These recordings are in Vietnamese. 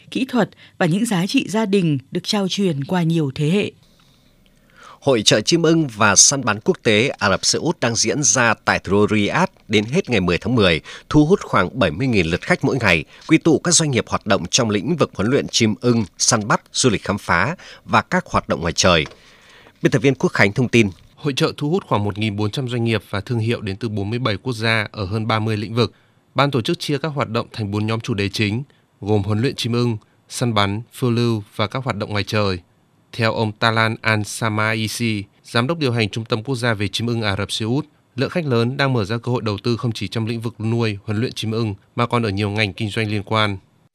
kỹ thuật và những giá trị gia đình được trao truyền qua nhiều thế hệ. Hội chợ chim ưng và săn bắn quốc tế Ả Rập Xê Út đang diễn ra tại thủ đô Riyadh đến hết ngày 10 tháng 10, thu hút khoảng 70.000 lượt khách mỗi ngày, quy tụ các doanh nghiệp hoạt động trong lĩnh vực huấn luyện chim ưng, săn bắt, du lịch khám phá và các hoạt động ngoài trời. Biên tập viên Quốc Khánh thông tin. Hội chợ thu hút khoảng 1.400 doanh nghiệp và thương hiệu đến từ 47 quốc gia ở hơn 30 lĩnh vực. Ban tổ chức chia các hoạt động thành 4 nhóm chủ đề chính, gồm huấn luyện chim ưng, săn bắn, phiêu lưu và các hoạt động ngoài trời. Theo ông Talan Al-Samaisi, Giám đốc điều hành Trung tâm Quốc gia về chim ưng Ả Rập Xê Út, lượng khách lớn đang mở ra cơ hội đầu tư không chỉ trong lĩnh vực nuôi, huấn luyện chim ưng mà còn ở nhiều ngành kinh doanh liên quan.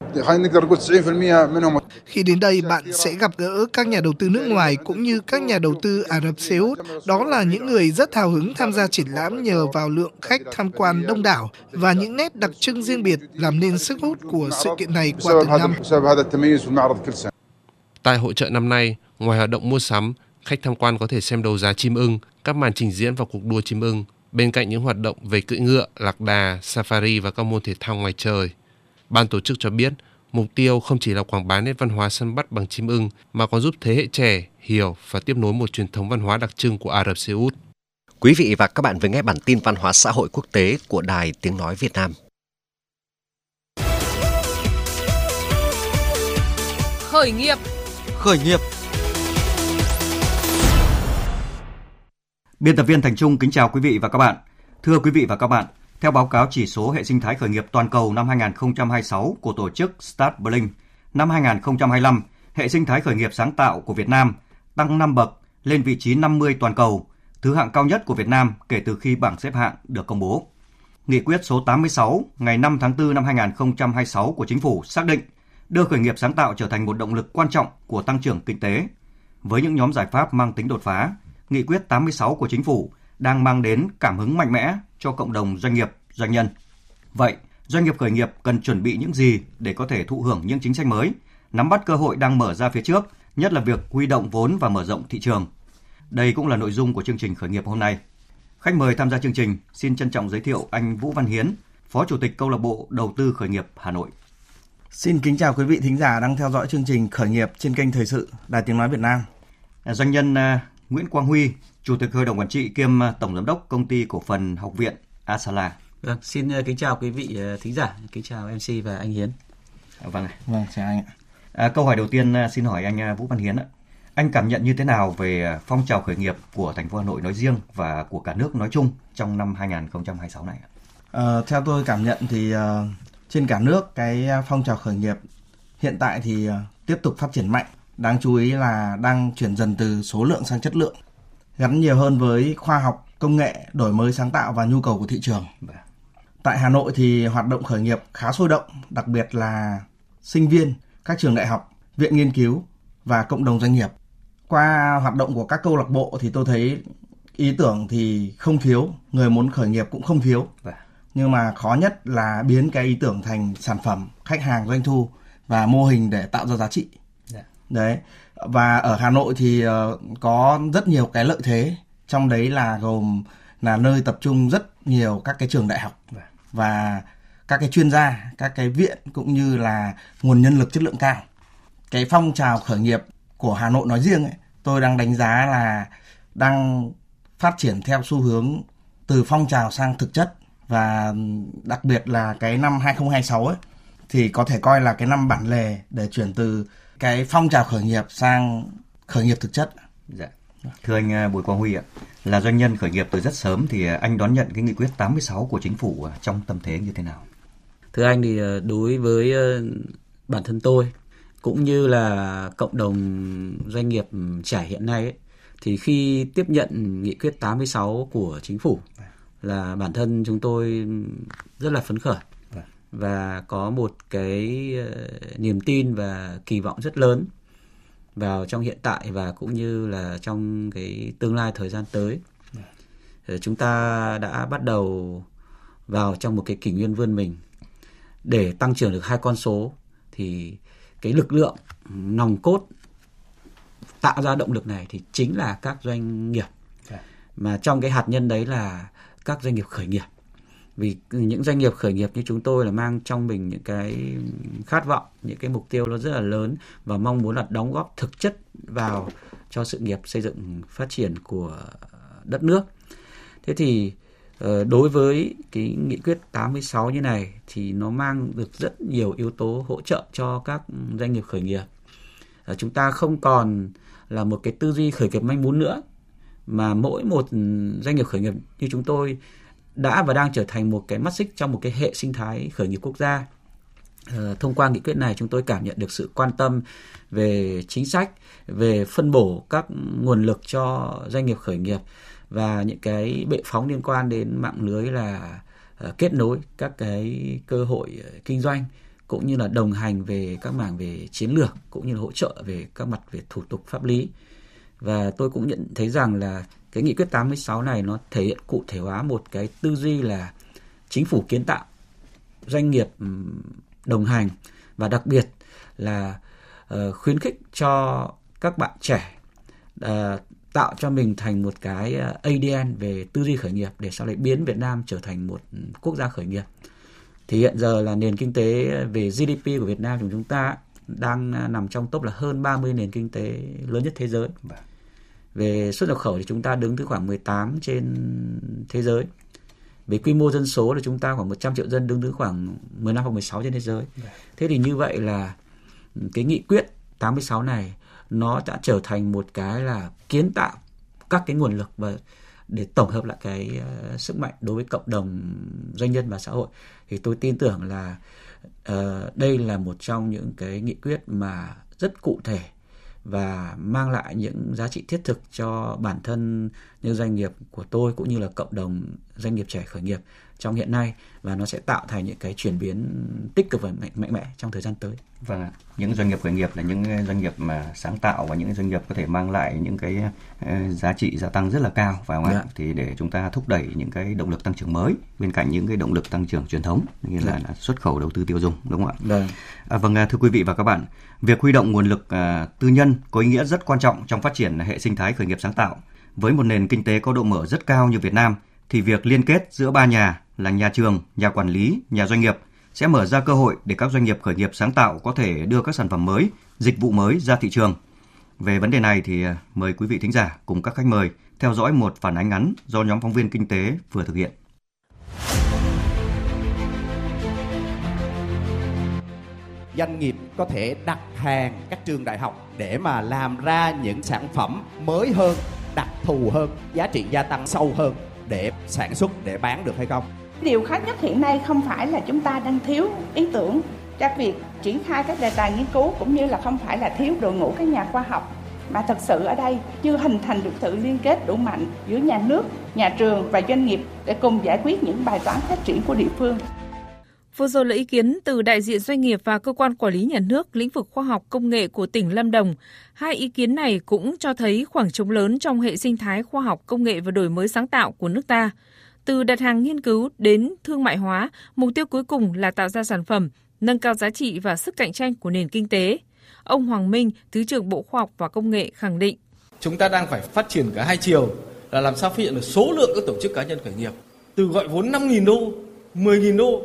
Khi đến đây, bạn sẽ gặp gỡ các nhà đầu tư nước ngoài cũng như các nhà đầu tư Ả Rập Xê Út. Đó là những người rất hào hứng tham gia triển lãm nhờ vào lượng khách tham quan đông đảo và những nét đặc trưng riêng biệt làm nên sức hút của sự kiện này qua từng năm. Tại hội chợ năm nay, ngoài hoạt động mua sắm, khách tham quan có thể xem đấu giá chim ưng, các màn trình diễn và cuộc đua chim ưng, bên cạnh những hoạt động về cưỡi ngựa, lạc đà, safari và các môn thể thao ngoài trời. Ban tổ chức cho biết, mục tiêu không chỉ là quảng bá nét văn hóa săn bắt bằng chim ưng mà còn giúp thế hệ trẻ hiểu và tiếp nối một truyền thống văn hóa đặc trưng của Ả Rập Xê Út. Quý vị và các bạn vừa nghe bản tin văn hóa xã hội quốc tế của Đài Tiếng nói Việt Nam. Khởi nghiệp. Biên tập viên Thành Trung kính chào quý vị và các bạn. Thưa quý vị và các bạn, theo báo cáo chỉ số hệ sinh thái khởi nghiệp toàn cầu năm 2026 của tổ chức Startblink, năm 2025, hệ sinh thái khởi nghiệp sáng tạo của Việt Nam tăng 5 bậc lên vị trí 50 toàn cầu, thứ hạng cao nhất của Việt Nam kể từ khi bảng xếp hạng được công bố. Nghị quyết số 86 ngày 5 tháng 4 năm 2026 của Chính phủ xác định đưa khởi nghiệp sáng tạo trở thành một động lực quan trọng của tăng trưởng kinh tế. Với những nhóm giải pháp mang tính đột phá, Nghị quyết 86 của Chính phủ đang mang đến cảm hứng mạnh mẽ cho cộng đồng doanh nghiệp, doanh nhân. Vậy, doanh nghiệp khởi nghiệp cần chuẩn bị những gì để có thể thụ hưởng những chính sách mới, nắm bắt cơ hội đang mở ra phía trước, nhất là việc huy động vốn và mở rộng thị trường? Đây cũng là nội dung của chương trình khởi nghiệp hôm nay. Khách mời tham gia chương trình, xin trân trọng giới thiệu anh Vũ Văn Hiến, Phó Chủ tịch Câu lạc bộ Đầu tư Khởi nghiệp Hà Nội. Xin kính chào quý vị thính giả đang theo dõi chương trình khởi nghiệp trên kênh Thời sự Đài Tiếng nói Việt Nam. Doanh nhân Nguyễn Quang Huy, Chủ tịch Hội đồng Quản trị kiêm Tổng Giám đốc Công ty Cổ phần Học viện Asala. Vâng, xin kính chào quý vị thính giả, kính chào MC và anh Hiến. Vâng, chào anh ạ. Câu hỏi đầu tiên xin hỏi anh Vũ Văn Hiến ạ. Anh cảm nhận như thế nào về phong trào khởi nghiệp của thành phố Hà Nội nói riêng và của cả nước nói chung trong năm 2026 này? Theo tôi cảm nhận thì trên cả nước cái phong trào khởi nghiệp hiện tại thì tiếp tục phát triển mạnh. Đáng chú ý là đang chuyển dần từ số lượng sang chất lượng, gắn nhiều hơn với khoa học, công nghệ, đổi mới sáng tạo và nhu cầu của thị trường. Tại Hà Nội thì hoạt động khởi nghiệp khá sôi động, đặc biệt là sinh viên, các trường đại học, viện nghiên cứu và cộng đồng doanh nghiệp. Qua hoạt động của các câu lạc bộ thì tôi thấy ý tưởng thì không thiếu, người muốn khởi nghiệp cũng không thiếu. Nhưng mà khó nhất là biến cái ý tưởng thành sản phẩm, khách hàng, doanh thu và mô hình để tạo ra giá trị. Đấy. Và ở Hà Nội thì có rất nhiều cái lợi thế, trong đấy là gồm là nơi tập trung rất nhiều các cái trường đại học và các cái chuyên gia, các cái viện cũng như là nguồn nhân lực chất lượng cao. Cái phong trào khởi nghiệp của Hà Nội nói riêng ấy, tôi đang đánh giá là đang phát triển theo xu hướng từ phong trào sang thực chất, và đặc biệt là cái năm 2026 ấy thì có thể coi là cái năm bản lề để chuyển từ cái phong trào khởi nghiệp sang khởi nghiệp thực chất. Dạ. Thưa anh Bùi Quang Huy ạ, là doanh nhân khởi nghiệp từ rất sớm thì anh đón nhận cái nghị quyết 86 của Chính phủ trong tâm thế như thế nào? Thưa anh thì đối với bản thân tôi cũng như là cộng đồng doanh nghiệp trẻ hiện nay ấy, thì khi tiếp nhận nghị quyết 86 của Chính phủ là bản thân chúng tôi rất là phấn khởi và có một cái niềm tin và kỳ vọng rất lớn vào trong hiện tại và cũng như là trong cái tương lai thời gian tới. Chúng ta đã bắt đầu vào trong một cái kỷ nguyên vươn mình. Để tăng trưởng được hai con số thì cái lực lượng nòng cốt tạo ra động lực này thì chính là các doanh nghiệp. Mà trong cái hạt nhân đấy là các doanh nghiệp khởi nghiệp. Vì những doanh nghiệp khởi nghiệp như chúng tôi là mang trong mình những cái khát vọng, những cái mục tiêu nó rất là lớn và mong muốn là đóng góp thực chất vào cho sự nghiệp xây dựng phát triển của đất nước. Thế thì đối với cái nghị quyết 86 như này thì nó mang được rất nhiều yếu tố hỗ trợ cho các doanh nghiệp khởi nghiệp. Chúng ta không còn là một cái tư duy khởi nghiệp manh mún nữa, mà mỗi một doanh nghiệp khởi nghiệp như chúng tôi đã và đang trở thành một cái mắt xích trong một cái hệ sinh thái khởi nghiệp quốc gia. Thông qua nghị quyết này chúng tôi cảm nhận được sự quan tâm về chính sách, về phân bổ các nguồn lực cho doanh nghiệp khởi nghiệp và những cái bệ phóng liên quan đến mạng lưới là kết nối các cái cơ hội kinh doanh, cũng như là đồng hành về các mảng về chiến lược, cũng như là hỗ trợ về các mặt về thủ tục pháp lý. Và tôi cũng nhận thấy rằng là cái nghị quyết 86 này nó thể hiện cụ thể hóa một cái tư duy là chính phủ kiến tạo, doanh nghiệp đồng hành, và đặc biệt là khuyến khích cho các bạn trẻ tạo cho mình thành một cái ADN về tư duy khởi nghiệp để sau đấy biến Việt Nam trở thành một quốc gia khởi nghiệp. Thì hiện giờ là nền kinh tế về GDP của Việt Nam của chúng ta đang nằm trong top là hơn 30 nền kinh tế lớn nhất thế giới. Về xuất nhập khẩu thì chúng ta đứng thứ khoảng 18 trên thế giới. Về quy mô dân số thì chúng ta khoảng 100 triệu dân, đứng thứ khoảng 15 hoặc 16 trên thế giới. Thế thì như vậy là cái nghị quyết 86 này nó đã trở thành một cái là kiến tạo các cái nguồn lực và để tổng hợp lại cái sức mạnh đối với cộng đồng doanh nhân và xã hội. Thì tôi tin tưởng là đây là một trong những cái nghị quyết mà rất cụ thể và mang lại những giá trị thiết thực cho bản thân như doanh nghiệp của tôi cũng như là cộng đồng doanh nghiệp trẻ khởi nghiệp trong hiện nay, và nó sẽ tạo thành những cái chuyển biến tích cực và mạnh mẽ trong thời gian tới. Vâng, những doanh nghiệp khởi nghiệp là những doanh nghiệp mà sáng tạo và những doanh nghiệp có thể mang lại những cái giá trị gia tăng rất là cao, phải không ạ? Thì để chúng ta thúc đẩy những cái động lực tăng trưởng mới bên cạnh những cái động lực tăng trưởng truyền thống như là xuất khẩu, đầu tư, tiêu dùng, đúng không ạ? Vâng, thưa quý vị và các bạn, việc huy động nguồn lực tư nhân có ý nghĩa rất quan trọng trong phát triển hệ sinh thái khởi nghiệp sáng tạo. Với một nền kinh tế có độ mở rất cao như Việt Nam thì việc liên kết giữa ba nhà là nhà trường, nhà quản lý, nhà doanh nghiệp sẽ mở ra cơ hội để các doanh nghiệp khởi nghiệp sáng tạo có thể đưa các sản phẩm mới, dịch vụ mới ra thị trường. Về vấn đề này thì mời quý vị thính giả cùng các khách mời theo dõi một phản ánh ngắn do nhóm phóng viên kinh tế vừa thực hiện. Doanh nghiệp có thể đặt hàng các trường đại học để mà làm ra những sản phẩm mới hơn, đặc thù hơn, giá trị gia tăng sâu hơn để sản xuất, để bán được hay không? Điều khó nhất hiện nay không phải là chúng ta đang thiếu ý tưởng cho việc triển khai các đề tài nghiên cứu, cũng như là không phải là thiếu đội ngũ các nhà khoa học, mà thật sự ở đây chưa hình thành được sự liên kết đủ mạnh giữa nhà nước, nhà trường và doanh nghiệp để cùng giải quyết những bài toán phát triển của địa phương. Vừa rồi là ý kiến từ đại diện doanh nghiệp và cơ quan quản lý nhà nước lĩnh vực khoa học công nghệ của tỉnh Lâm Đồng. Hai ý kiến này cũng cho thấy khoảng trống lớn trong hệ sinh thái khoa học công nghệ và đổi mới sáng tạo của nước ta. Từ đặt hàng nghiên cứu đến thương mại hóa, mục tiêu cuối cùng là tạo ra sản phẩm, nâng cao giá trị và sức cạnh tranh của nền kinh tế. Ông Hoàng Minh, Thứ trưởng Bộ Khoa học và Công nghệ khẳng định. Chúng ta đang phải phát triển cả hai chiều, là làm sao phát hiện được số lượng các tổ chức cá nhân khởi nghiệp. Từ gọi vốn 5.000 đô, 10.000 đô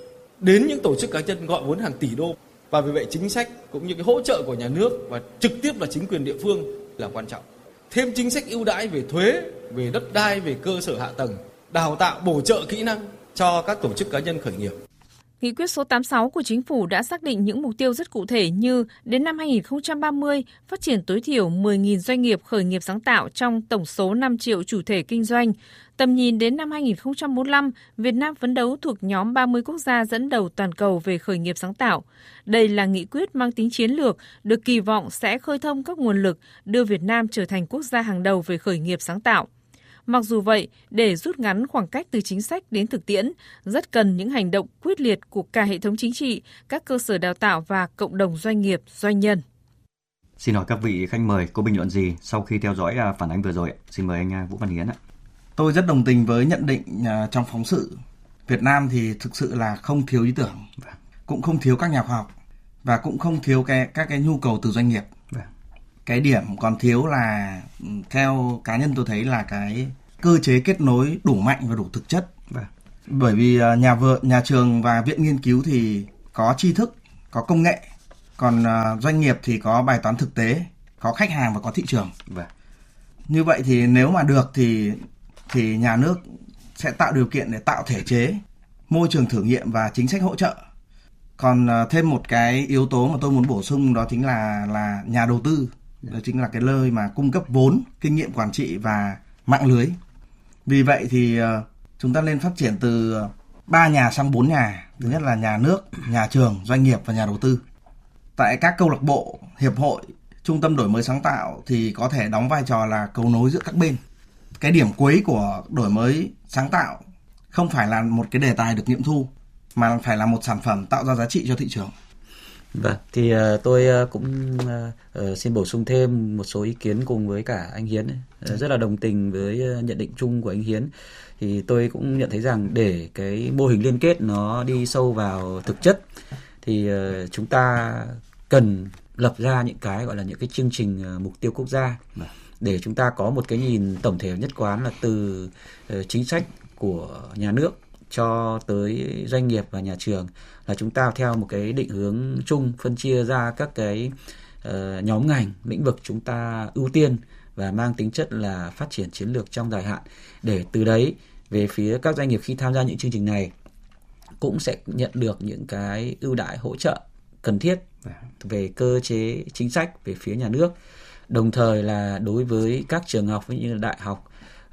đến những tổ chức cá nhân gọi vốn hàng tỷ đô. Và vì vậy chính sách cũng như cái hỗ trợ của nhà nước và trực tiếp là chính quyền địa phương là quan trọng. Thêm chính sách ưu đãi về thuế, về đất đai, về cơ sở hạ tầng, đào tạo bổ trợ kỹ năng cho các tổ chức cá nhân khởi nghiệp. Nghị quyết số 86 của Chính phủ đã xác định những mục tiêu rất cụ thể như đến năm 2030 phát triển tối thiểu 10.000 doanh nghiệp khởi nghiệp sáng tạo trong tổng số 5 triệu chủ thể kinh doanh. Tầm nhìn đến năm 2045, Việt Nam phấn đấu thuộc nhóm 30 quốc gia dẫn đầu toàn cầu về khởi nghiệp sáng tạo. Đây là nghị quyết mang tính chiến lược, được kỳ vọng sẽ khơi thông các nguồn lực, đưa Việt Nam trở thành quốc gia hàng đầu về khởi nghiệp sáng tạo. Mặc dù vậy, để rút ngắn khoảng cách từ chính sách đến thực tiễn, rất cần những hành động quyết liệt của cả hệ thống chính trị, các cơ sở đào tạo và cộng đồng doanh nghiệp, doanh nhân. Xin hỏi các vị khách mời có bình luận gì sau khi theo dõi phản ánh vừa rồi? Xin mời anh Vũ Văn Hiến ạ. Tôi rất đồng tình với nhận định trong phóng sự. Việt Nam thì thực sự là không thiếu ý tưởng, cũng không thiếu các nhà khoa học và cũng không thiếu các cái nhu cầu từ doanh nghiệp. Cái điểm còn thiếu là theo cá nhân tôi thấy là cái cơ chế kết nối đủ mạnh và đủ thực chất Bởi vì nhà trường và viện nghiên cứu thì có tri thức, có công nghệ, còn doanh nghiệp thì có bài toán thực tế, có khách hàng và có thị trường. Như vậy thì nếu mà được thì nhà nước sẽ tạo điều kiện để tạo thể chế, môi trường thử nghiệm và chính sách hỗ trợ. Còn thêm một cái yếu tố mà tôi muốn bổ sung đó chính là nhà đầu tư. Đó chính là cái nơi mà cung cấp vốn, kinh nghiệm quản trị và mạng lưới. Vì vậy thì chúng ta nên phát triển từ 3 nhà sang 4 nhà. Thứ nhất là nhà nước, nhà trường, doanh nghiệp và nhà đầu tư. Tại các câu lạc bộ, hiệp hội, trung tâm đổi mới sáng tạo thì có thể đóng vai trò là cầu nối giữa các bên. Cái điểm cuối của đổi mới sáng tạo không phải là một cái đề tài được nghiệm thu, mà phải là một sản phẩm tạo ra giá trị cho thị trường. Vâng, thì tôi cũng xin bổ sung thêm một số ý kiến cùng với cả anh Hiến. Rất là đồng tình với nhận định chung của anh Hiến. Thì tôi cũng nhận thấy rằng để cái mô hình liên kết nó đi sâu vào thực chất thì chúng ta cần lập ra những cái gọi là những cái chương trình mục tiêu quốc gia để chúng ta có một cái nhìn tổng thể nhất quán là từ chính sách của nhà nước cho tới doanh nghiệp và nhà trường, là chúng ta theo một cái định hướng chung, phân chia ra các cái nhóm ngành, lĩnh vực chúng ta ưu tiên và mang tính chất là phát triển chiến lược trong dài hạn, để từ đấy về phía các doanh nghiệp khi tham gia những chương trình này cũng sẽ nhận được những cái ưu đãi hỗ trợ cần thiết về cơ chế chính sách về phía nhà nước. Đồng thời là đối với các trường học như là đại học,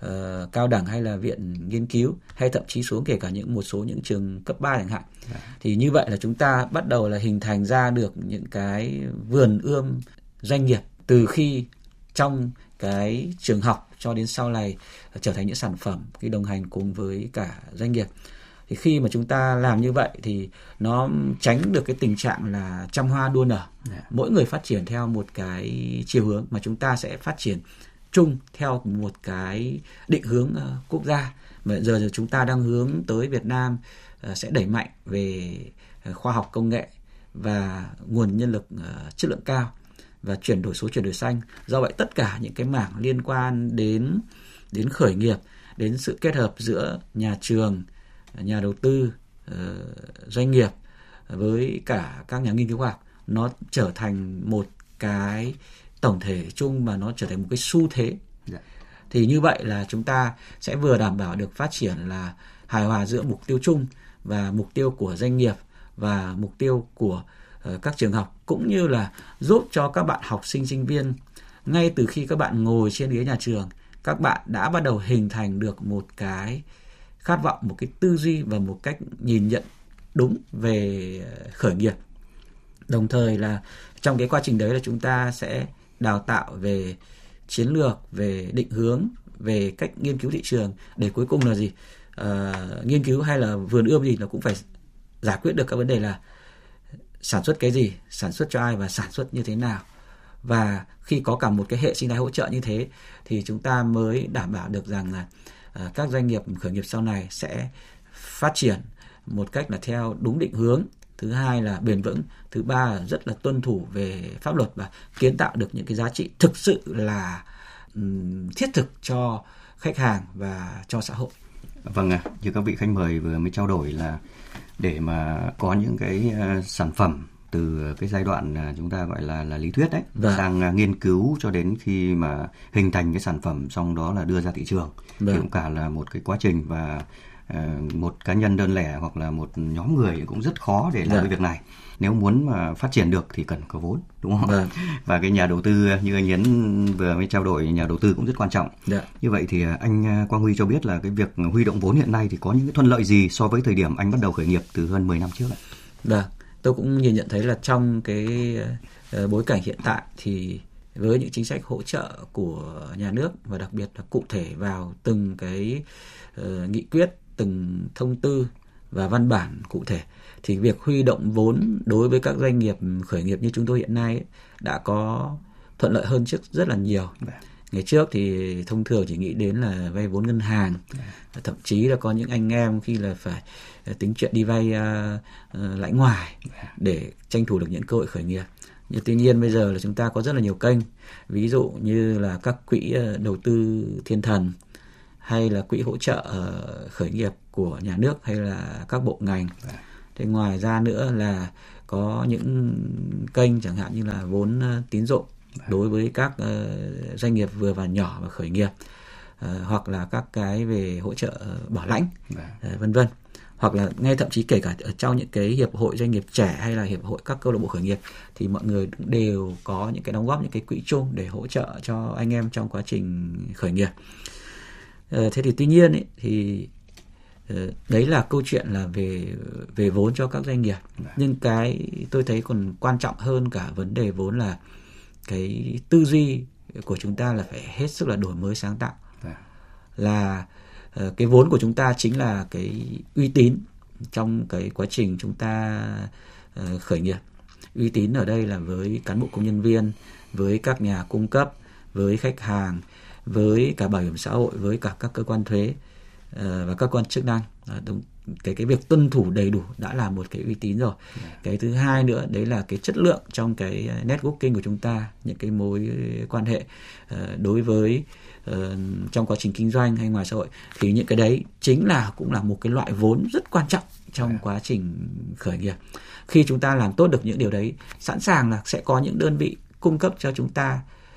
cao đẳng hay là viện nghiên cứu, hay thậm chí xuống kể cả một số những trường cấp 3 chẳng hạn. Thì như vậy là chúng ta bắt đầu là hình thành ra được những cái vườn ươm doanh nghiệp từ khi trong cái trường học cho đến sau này trở thành những sản phẩm khi đồng hành cùng với cả doanh nghiệp. Thì khi mà chúng ta làm như vậy thì nó tránh được cái tình trạng là trăm hoa đua nở, mỗi người phát triển theo một cái chiều hướng, mà chúng ta sẽ phát triển chung theo một cái định hướng quốc gia. Mà giờ chúng ta đang hướng tới Việt Nam sẽ đẩy mạnh về khoa học công nghệ và nguồn nhân lực chất lượng cao và chuyển đổi số, chuyển đổi xanh. Do vậy tất cả những cái mảng liên quan đến khởi nghiệp, đến sự kết hợp giữa nhà trường, nhà đầu tư, doanh nghiệp với cả các nhà nghiên cứu khoa học, nó trở thành một cái tổng thể chung, mà nó trở thành một cái xu thế. Thì như vậy là chúng ta sẽ vừa đảm bảo được phát triển là hài hòa giữa mục tiêu chung và mục tiêu của doanh nghiệp và mục tiêu của các trường học, cũng như là giúp cho các bạn học sinh, sinh viên ngay từ khi các bạn ngồi trên ghế nhà trường, các bạn đã bắt đầu hình thành được một cái khát vọng, một cái tư duy và một cách nhìn nhận đúng về khởi nghiệp. Đồng thời là trong cái quá trình đấy là chúng ta sẽ đào tạo về chiến lược, về định hướng, về cách nghiên cứu thị trường, để cuối cùng là gì? Nghiên cứu hay là vườn ươm gì nó cũng phải giải quyết được các vấn đề là sản xuất cái gì, sản xuất cho ai và sản xuất như thế nào. Và khi có cả một cái hệ sinh thái hỗ trợ như thế thì chúng ta mới đảm bảo được rằng là các doanh nghiệp khởi nghiệp sau này sẽ phát triển một cách là theo đúng định hướng. Thứ hai là bền vững. Thứ ba là rất là tuân thủ về pháp luật và kiến tạo được những cái giá trị thực sự là thiết thực cho khách hàng và cho xã hội. Vâng, như các vị khách mời vừa mới trao đổi là để mà có những cái sản phẩm từ cái giai đoạn chúng ta gọi là lý thuyết đấy, sang nghiên cứu cho đến khi mà hình thành cái sản phẩm, xong đó là đưa ra thị trường. Thì cũng cả là một cái quá trình, và một cá nhân đơn lẻ hoặc là một nhóm người cũng rất khó để làm cái việc này. Nếu muốn mà phát triển được thì cần có vốn, đúng không? Và cái nhà đầu tư như anh Hiến vừa mới trao đổi, nhà đầu tư cũng rất quan trọng. Như vậy thì anh Quang Huy cho biết là cái việc huy động vốn hiện nay thì có những cái thuận lợi gì so với thời điểm anh bắt đầu khởi nghiệp từ hơn 10 năm trước ạ? Tôi cũng nhìn nhận thấy là trong cái bối cảnh hiện tại thì với những chính sách hỗ trợ của nhà nước, và đặc biệt là cụ thể vào từng cái nghị quyết, từng thông tư và văn bản cụ thể, thì việc huy động vốn đối với các doanh nghiệp khởi nghiệp như chúng tôi hiện nay đã có thuận lợi hơn trước rất là nhiều. Ngày trước thì thông thường chỉ nghĩ đến là vay vốn ngân hàng, thậm chí là có những anh em khi là phải tính chuyện đi vay lãi ngoài để tranh thủ được những cơ hội khởi nghiệp. Nhưng tuy nhiên bây giờ là chúng ta có rất là nhiều kênh, ví dụ như là các quỹ đầu tư thiên thần, hay là quỹ hỗ trợ khởi nghiệp của nhà nước hay là các bộ ngành. Thế ngoài ra nữa là có những kênh chẳng hạn như là vốn tín dụng đối với các doanh nghiệp vừa và nhỏ và khởi nghiệp, hoặc là các cái về hỗ trợ bảo lãnh, vân vân. Hoặc là ngay thậm chí kể cả ở trong những cái hiệp hội doanh nghiệp trẻ hay là hiệp hội các câu lạc bộ khởi nghiệp thì mọi người đều có những cái đóng góp, những cái quỹ chung để hỗ trợ cho anh em trong quá trình khởi nghiệp. Thế thì tuy nhiên ấy, thì đấy là câu chuyện là về vốn cho các doanh nghiệp. Nhưng cái tôi thấy còn quan trọng hơn cả vấn đề vốn là cái tư duy của chúng ta là phải hết sức là đổi mới sáng tạo. Là cái vốn của chúng ta chính là cái uy tín trong cái quá trình chúng ta khởi nghiệp. Uy tín ở đây là với cán bộ công nhân viên, với các nhà cung cấp, với khách hàng, với cả bảo hiểm xã hội, với cả các cơ quan thuế và các cơ quan chức năng. Cái việc tuân thủ đầy đủ đã là một cái uy tín rồi. Cái thứ hai nữa đấy là cái chất lượng trong cái networking của chúng ta, những cái mối quan hệ đối với trong quá trình kinh doanh hay ngoài xã hội, thì những cái đấy chính là cũng là một cái loại vốn rất quan trọng trong quá trình khởi nghiệp. Khi chúng ta làm tốt được những điều đấy, sẵn sàng là sẽ có những đơn vị cung cấp cho chúng ta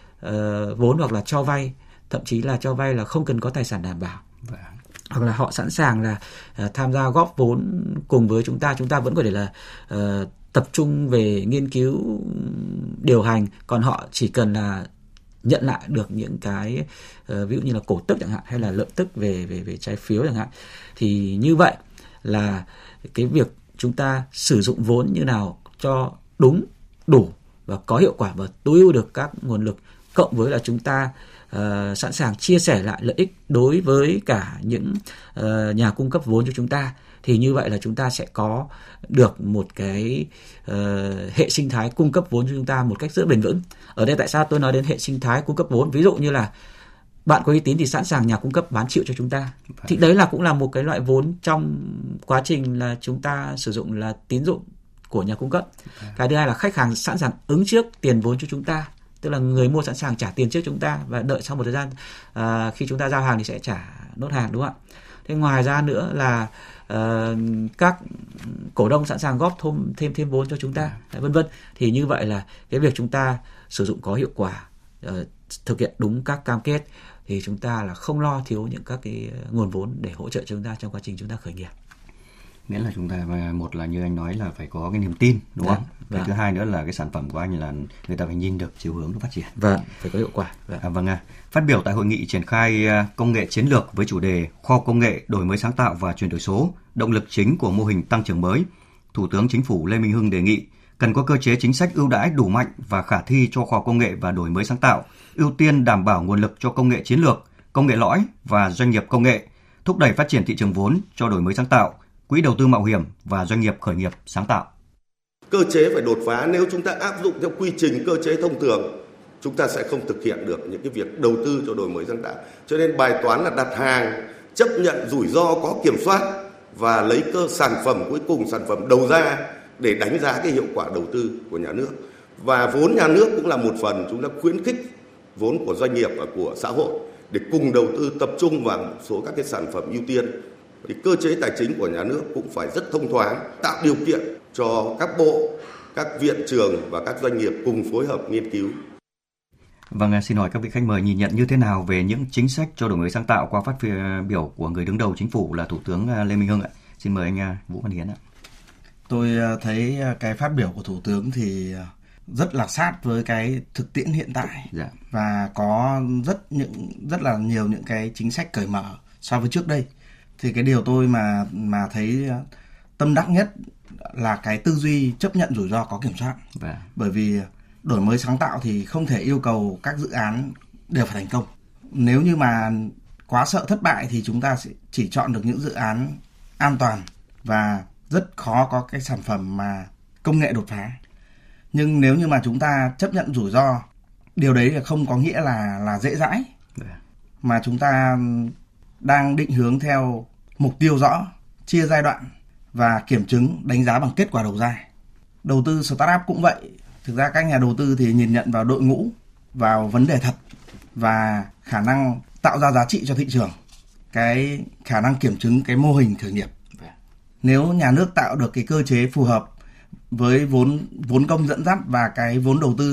vốn hoặc là cho vay, thậm chí là cho vay là không cần có tài sản đảm bảo. Hoặc là họ sẵn sàng là tham gia góp vốn cùng với chúng ta vẫn có thể là tập trung về nghiên cứu điều hành, còn họ chỉ cần là nhận lại được những cái ví dụ như là cổ tức chẳng hạn, hay là lợi tức về trái phiếu chẳng hạn. Thì như vậy là cái việc chúng ta sử dụng vốn như nào cho đúng, đủ và có hiệu quả và tối ưu được các nguồn lực, cộng với là chúng ta sẵn sàng chia sẻ lại lợi ích đối với cả những nhà cung cấp vốn cho chúng ta, thì như vậy là chúng ta sẽ có được một cái hệ sinh thái cung cấp vốn cho chúng ta một cách rất bền vững. Ở đây tại sao tôi nói đến hệ sinh thái cung cấp vốn? Ví dụ như là bạn có uy tín thì sẵn sàng nhà cung cấp bán chịu cho chúng ta. Thì đấy là cũng là một cái loại vốn trong quá trình là chúng ta sử dụng là tín dụng của nhà cung cấp. Cái thứ hai là khách hàng sẵn sàng ứng trước tiền vốn cho chúng ta. Tức là người mua sẵn sàng trả tiền trước chúng ta và đợi sau một thời gian khi chúng ta giao hàng thì sẽ trả nốt hàng, đúng không ạ? Thế ngoài ra nữa là các cổ đông sẵn sàng góp thêm vốn cho chúng ta, vân vân. Thì như vậy là cái việc chúng ta sử dụng có hiệu quả, thực hiện đúng các cam kết thì chúng ta là không lo thiếu những các cái nguồn vốn để hỗ trợ cho chúng ta trong quá trình chúng ta khởi nghiệp. Nghĩa là chúng ta, một là như anh nói là phải có cái niềm tin, đúng không? Cái thứ hai nữa là cái sản phẩm của anh là người ta phải nhìn được chiều hướng nó phát triển. Vâng, phải có hiệu quả. Phát biểu tại hội nghị triển khai công nghệ chiến lược với chủ đề kho công nghệ, đổi mới sáng tạo và chuyển đổi số, động lực chính của mô hình tăng trưởng mới, Thủ tướng Chính phủ Lê Minh Hưng đề nghị cần có cơ chế chính sách ưu đãi đủ mạnh và khả thi cho khoa học công nghệ và đổi mới sáng tạo, ưu tiên đảm bảo nguồn lực cho công nghệ chiến lược, công nghệ lõi và doanh nghiệp công nghệ, thúc đẩy phát triển thị trường vốn cho đổi mới sáng tạo, quỹ đầu tư mạo hiểm và doanh nghiệp khởi nghiệp sáng tạo. Cơ chế phải đột phá. Nếu chúng ta áp dụng theo quy trình cơ chế thông thường, chúng ta sẽ không thực hiện được những cái việc đầu tư cho đổi mới sáng tạo. Cho nên bài toán là đặt hàng, chấp nhận rủi ro có kiểm soát và lấy sản phẩm cuối cùng, sản phẩm đầu ra để đánh giá cái hiệu quả đầu tư của nhà nước. Và vốn nhà nước cũng là một phần, chúng ta khuyến khích vốn của doanh nghiệp và của xã hội để cùng đầu tư tập trung vào một số các cái sản phẩm ưu tiên. Thì cơ chế tài chính của nhà nước cũng phải rất thông thoáng, tạo điều kiện cho các bộ, các viện trường và các doanh nghiệp cùng phối hợp nghiên cứu. Vâng, xin hỏi các vị khách mời nhìn nhận như thế nào về những chính sách cho đổi mới sáng tạo qua phát biểu của người đứng đầu chính phủ là Thủ tướng Lê Minh Hưng ạ. Xin mời anh Vũ Văn Hiến ạ. Tôi thấy cái phát biểu của Thủ tướng thì rất là sát với cái thực tiễn hiện tại, và có rất là nhiều những cái chính sách cởi mở so với trước đây. Thì cái điều tôi mà thấy tâm đắc nhất là cái tư duy chấp nhận rủi ro có kiểm soát. Bởi vì đổi mới sáng tạo thì không thể yêu cầu các dự án đều phải thành công. Nếu như mà quá sợ thất bại thì chúng ta sẽ chỉ chọn được những dự án an toàn và rất khó có cái sản phẩm mà công nghệ đột phá. Nhưng nếu như mà chúng ta chấp nhận rủi ro, điều đấy là không có nghĩa là dễ dãi, mà chúng ta đang định hướng theo mục tiêu rõ, chia giai đoạn và kiểm chứng, đánh giá bằng kết quả đầu ra. Đầu tư startup cũng vậy. Thực ra các nhà đầu tư thì nhìn nhận vào đội ngũ, vào vấn đề thật và khả năng tạo ra giá trị cho thị trường. cái khả năng kiểm chứng cái mô hình khởi nghiệp. Nếu nhà nước tạo được cái cơ chế phù hợp với vốn công dẫn dắt và cái vốn đầu tư